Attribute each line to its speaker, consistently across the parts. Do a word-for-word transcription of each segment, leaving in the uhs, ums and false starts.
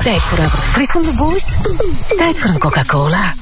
Speaker 1: Tijd voor een verfrissende boost. Tijd voor een Coca-Cola.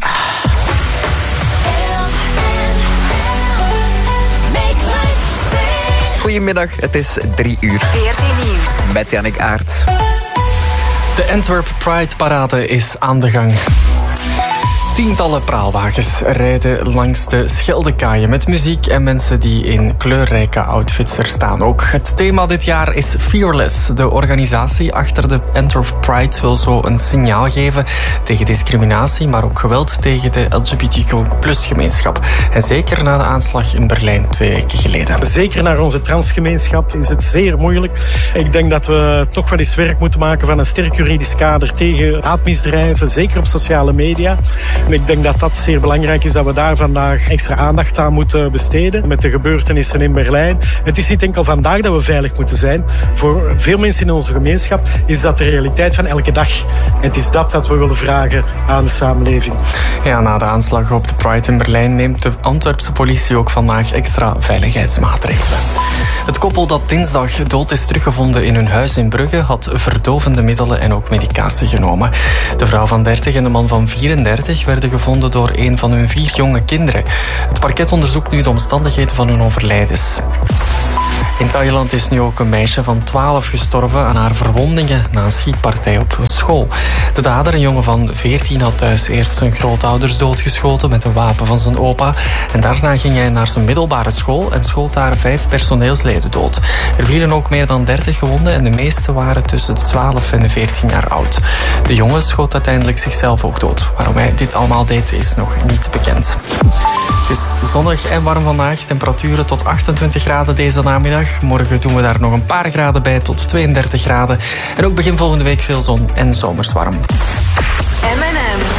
Speaker 2: Goedemiddag, het is drie uur.
Speaker 1: veertien Nieuws.
Speaker 2: Met Jannik Aert.
Speaker 3: De Antwerp Pride Parade is aan de gang. Tientallen praalwagens rijden langs de Scheldekaaien met muziek en mensen die in kleurrijke outfits er staan ook. Het thema dit jaar is Fearless. De organisatie achter de Antwerp Pride wil zo een signaal geven tegen discriminatie, maar ook geweld tegen de L G B T Q plus gemeenschap. En zeker na de aanslag in Berlijn twee weken geleden.
Speaker 4: Zeker naar onze transgemeenschap is het zeer moeilijk. Ik denk dat we toch wel eens werk moeten maken van een sterk juridisch kader tegen haatmisdrijven, zeker op sociale media. En ik denk dat dat zeer belangrijk is, dat we daar vandaag extra aandacht aan moeten besteden. Met de gebeurtenissen in Berlijn. Het is niet enkel vandaag dat we veilig moeten zijn. Voor veel mensen in onze gemeenschap is dat de realiteit van elke dag. En het is dat dat we willen vragen aan de samenleving.
Speaker 3: Ja, na de aanslag op de Pride in Berlijn neemt de Antwerpse politie ook vandaag extra veiligheidsmaatregelen. Het koppel dat dinsdag dood is teruggevonden in hun huis in Brugge had verdovende middelen en ook medicatie genomen. De vrouw van dertig en de man van vierendertig werden gevonden door een van hun vier jonge kinderen. Het parket onderzoekt nu de omstandigheden van hun overlijdens. In Thailand is nu ook een meisje van twaalf gestorven aan haar verwondingen na een schietpartij op school. De dader, een jongen van veertien, had thuis eerst zijn grootouders doodgeschoten met een wapen van zijn opa. En daarna ging hij naar zijn middelbare school en schoot daar vijf personeelsleden dood. Er vielen ook meer dan dertig gewonden en de meeste waren tussen de twaalf en de veertien jaar oud. De jongen schoot uiteindelijk zichzelf ook dood. Waarom hij dit allemaal deed is nog niet bekend. Het is zonnig en warm vandaag. Temperaturen tot achtentwintig graden deze namiddag. Morgen doen we daar nog een paar graden bij tot tweeëndertig graden. En ook begin volgende week veel zon en zomers warm.
Speaker 1: M en M.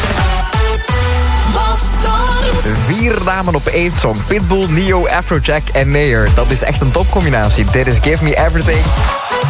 Speaker 2: Vier namen op één song. Pitbull, Neo, Afrojack en Mayer. Dat is echt een topcombinatie. Dit is Give Me Everything.